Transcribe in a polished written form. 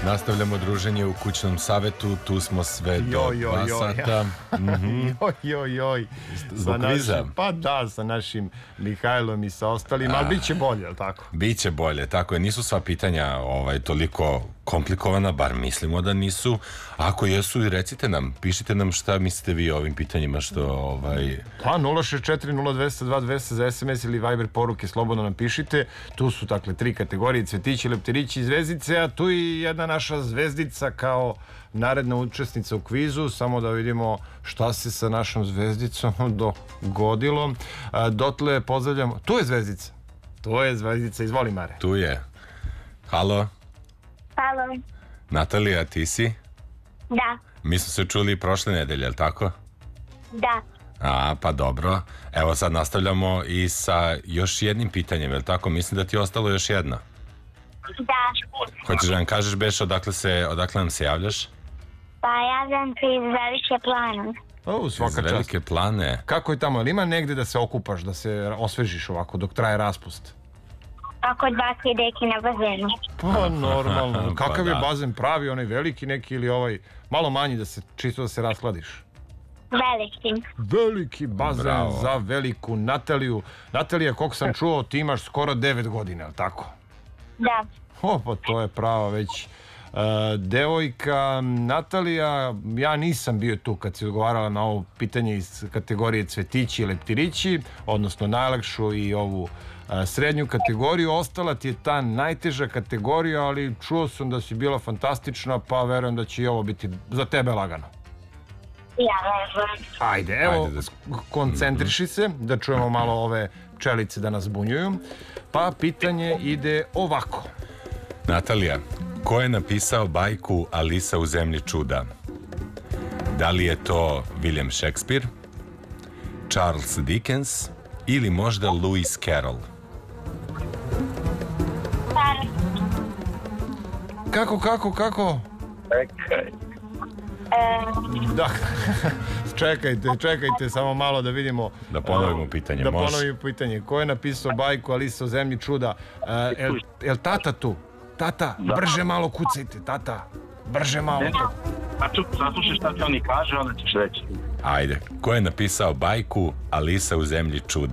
Nastavljamo druženje u kućnom savetu, tu smo sve do 2 sata. Zbog kviza? Pa da, sa našim Mihajlom i sa ostalima, ali bit će bolje, je li tako? Biće bolje, tako je. Nisu sva pitanja toliko komplikovana, bar mislimo da nisu. Ako jesu, i recite nam, pišite nam šta mislite vi o ovim pitanjima što... Pa 064 0200 2200 za SMS ili Viber poruke, slobodno nam pišite. Tu su, dakle, 3 kategorije, cvetići, leptirići i zvezdice, a tu i jedna naša zvezdica kao naredna učesnica u kvizu. Samo da vidimo šta se sa našom zvezdicom dogodilo. Dotle pozdravljamo... Tu je zvezdica. Tu je zvezdica, izvoli, Mare. Tu je. Halo? Halo. Natalija, ti si? Da. Mi smo se čuli prošle nedelje, je li tako? Da. Pa dobro. Evo sad nastavljamo i sa još jednim pitanjem, je li tako? Mislim da ti je ostalo još jedno. Da. Hoćeš da nam kažeš, Beš, odakle nam se javljaš? Pa javljam se iz Velike Plane. Svaka čast. Velike Plane. Kako je tamo? Ali ima negde da se okupaš, da se osvežiš ovako dok traje raspust? Pa kod bake i deke na bazenu. Pa normalno. Pa Kakav je da. bazen pravi, onaj veliki neki ili ovaj malo manji čisto da se raskladiš? Veliki. Veliki bazen. Bravo. Za veliku Nataliju. Natalija, koliko sam čuo, ti imaš skoro 9 godina, ali tako? Da. Pa to je prava već devojka. Natalija, ja nisam bio tu kad si odgovarala na ovo pitanje iz kategorije cvetići i leptirići, odnosno najlakšu i ovu srednju kategoriju. Ostala ti je ta najteža kategorija, ali čuo sam da si bila fantastična, pa verujem da će i ovo biti za tebe lagano. Ja verujem. Ajde, evo, koncentriši se, da čujemo malo ove pčelice da nas zbunjuju. Pa pitanje ide ovako. Natalija, ko je napisao bajku Alisa u zemlji čuda? Da li je to William Shakespeare, Charles Dickens ili možda Lewis Carroll? Kako? Da, čekajte samo malo da vidimo. Da ponovimo pitanje, može. Da ponovimo pitanje. Ko je napisao bajku Alisa u zemlji čuda? El tata tu? Tata, brže malo kucajte, tata. Brže malo. Pa tu, saslušaj šta ti oni kaže, onda ćeš reći. Ajde, ko je napisao bajku Alisa u zemlji čuda?